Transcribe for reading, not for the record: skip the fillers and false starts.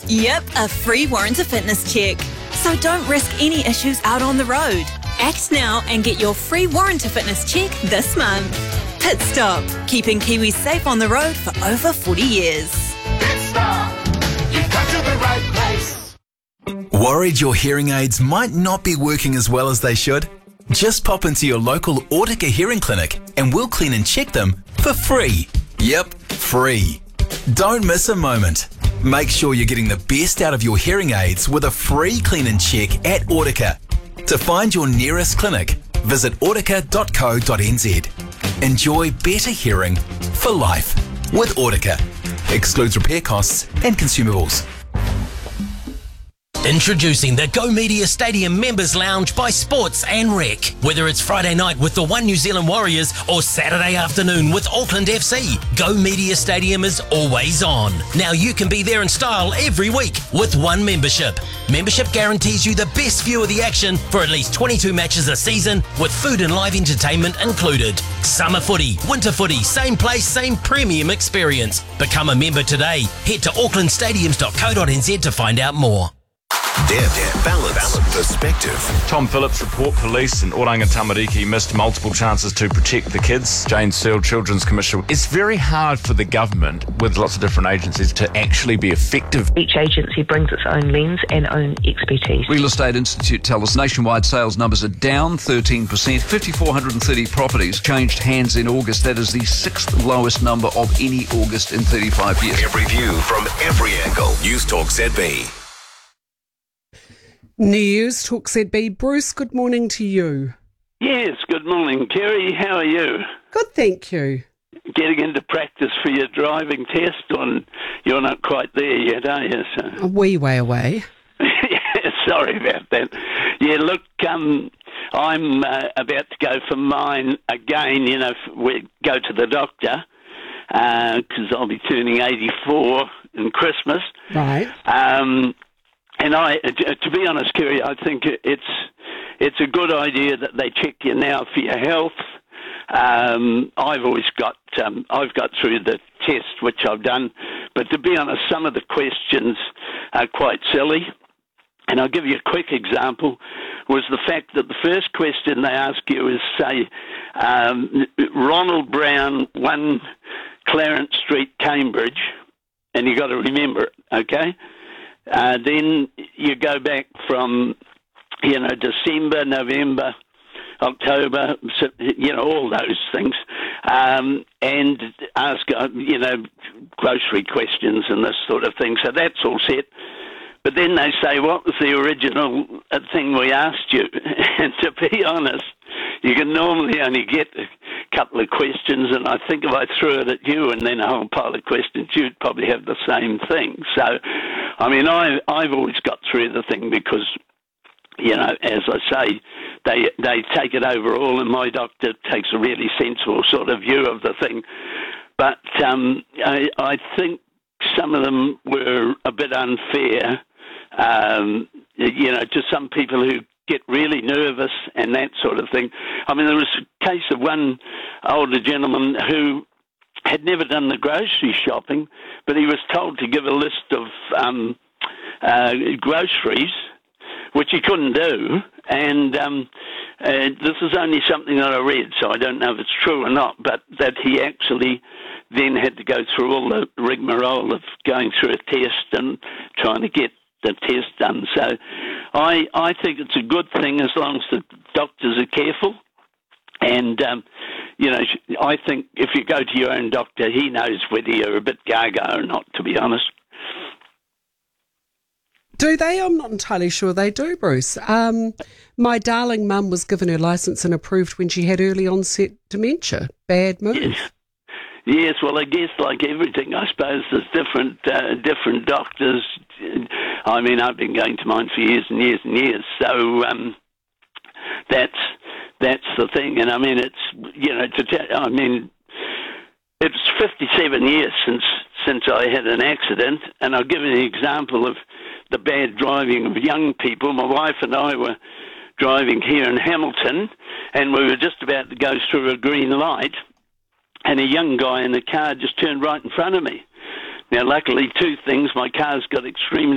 Yep, a free warrant of fitness check. So don't risk any issues out on the road. Act now and get your free warrant of fitness check this month. Pit Stop, keeping Kiwis safe on the road for over 40 years. Pit Stop, you've come to the right place. Worried your hearing aids might not be working as well as they should? Just pop into your local Autica hearing clinic and we'll clean and check them for free. Yep, free. Don't miss a moment. Make sure you're getting the best out of your hearing aids with a free clean and check at Autica. To find your nearest clinic, visit autica.co.nz. Enjoy better hearing for life with Autica. Excludes repair costs and consumables. Introducing the Go Media Stadium Members Lounge by Sports and Rec. Whether it's Friday night with the One New Zealand Warriors or Saturday afternoon with Auckland FC, Go Media Stadium is always on. Now you can be there in style every week with one membership. Membership guarantees you the best view of the action for at least 22 matches a season with food and live entertainment included. Summer footy, winter footy, same place, same premium experience. Become a member today. Head to aucklandstadiums.co.nz to find out more. Depth, balance, perspective. Tom Phillips report police in Oranga Tamariki missed multiple chances to protect the kids. Jane Searle, Children's Commissioner. It's very hard for the government, with lots of different agencies, to actually be effective. Each agency brings its own lens and own expertise. Real Estate Institute tell us nationwide sales numbers are down 13%. 5,430 properties changed hands in August. That is the sixth lowest number of any August in 35 years. Every view from every angle. News Talk ZB. News Talk ZB. Bruce, good morning to you. Yes, good morning, Kerry. How are you? Good, thank you. Getting into practice for your driving test, and you're not quite there yet, are you? So. A wee way away. Yeah, sorry about that. Yeah, look, I'm about to go for mine again, we go to the doctor, because I'll be turning 84 in Christmas. Right. And to be honest, Kerry, I think it's a good idea that they check you now for your health. I've got through the test, which I've done, but to be honest, some of the questions are quite silly. And I'll give you a quick example, was the fact that the first question they ask you is, say, Ronald Brown, 1 Clarence Street, Cambridge, and you got to remember it, okay? Then you go back from, December, November, October, all those things, and ask, grocery questions and this sort of thing. So that's all set. But then they say, what was the original thing we asked you? And to be honest, you can normally only get a couple of questions, and I think if I threw it at you and then a whole pile of questions, you'd probably have the same thing. So, I mean, I've always got through the thing because, as I say, they take it overall, and my doctor takes a really sensible sort of view of the thing. But I think some of them were a bit unfair, to some people who get really nervous and that sort of thing. I mean, there was a case of one older gentleman who had never done the grocery shopping, but he was told to give a list of groceries, which he couldn't do. And this is only something that I read, so I don't know if it's true or not, but that he actually then had to go through all the rigmarole of going through a test and trying to get the test done. So I think it's a good thing as long as the doctors are careful. And, I think if you go to your own doctor, he knows whether you're a bit gaga or not, to be honest. Do they? I'm not entirely sure they do, Bruce. My darling mum was given her licence and approved when she had early onset dementia. Bad move. Yes, well, I guess like everything, I suppose there's different doctors. I mean, I've been going to mine for years and years and years, so that's the thing. And I mean, it's 57 years since I had an accident, and I'll give you an example of the bad driving of young people. My wife and I were driving here in Hamilton, and we were just about to go through a green light, and a young guy in the car just turned right in front of me. Now, luckily, two things. My car's got extremely